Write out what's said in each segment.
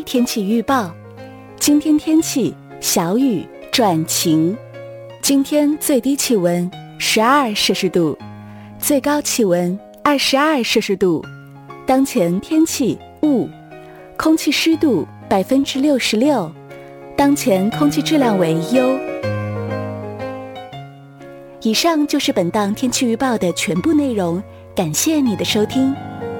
天气预报。今天天气小雨转晴，今天最低气温12摄氏度，最高气温22摄氏度。当前天气雾，空气湿度66%，当前空气质量为优。以上就是本档天气预报的全部内容，感谢你的收听。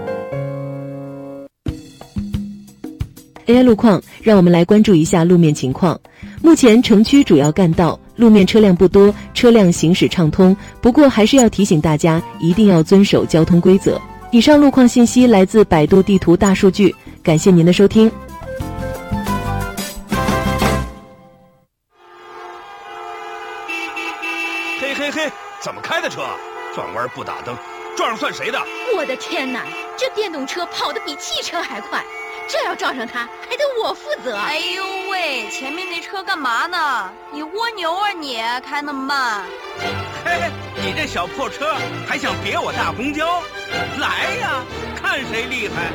AI 路况，让我们来关注一下路面情况。目前城区主要干道路面车辆不多，车辆行驶畅通，不过还是要提醒大家一定要遵守交通规则。以上路况信息来自百度地图大数据，感谢您的收听。 嘿嘿嘿，怎么开的车？转弯不打灯，撞上算谁的？ 我的天哪，这电动车跑得比汽车还快，这要撞上它还得我负责。 哎呦喂，前面那车干嘛呢？你蜗牛啊你，开那么慢。 嘿，你这小破车还想别我大公交？来呀，看谁厉害！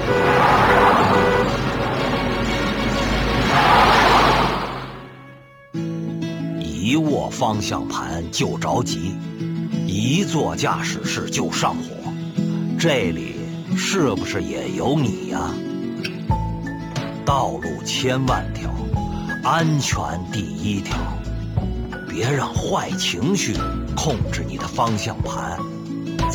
一握方向盘就着急，一做驾驶室就上火，这里是不是也有你呀？道路千万条，安全第一条，别让坏情绪控制你的方向盘。